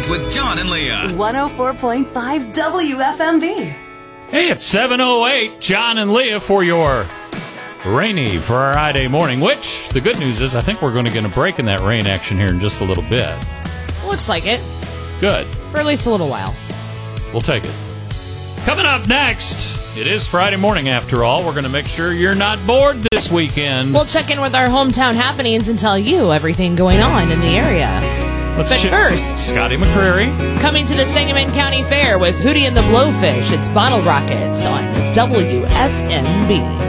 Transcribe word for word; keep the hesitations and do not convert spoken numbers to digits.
Mornings with John and Leah. one oh four point five W F M B. Hey, it's seven oh eight. John and Leah for your rainy Friday morning, which the good news is I think we're going to get a break in that rain action here in just a little bit. Looks like it. Good. For at least a little while. We'll take it. Coming up next, it is Friday morning after all. We're going to make sure you're not bored this weekend. We'll check in with our hometown happenings and tell you everything going on in the area. Let's but ch- first, Scotty McCreery. Coming to the Sangamon County Fair with Hootie and the Blowfish, it's Bottle Rockets on W F M B.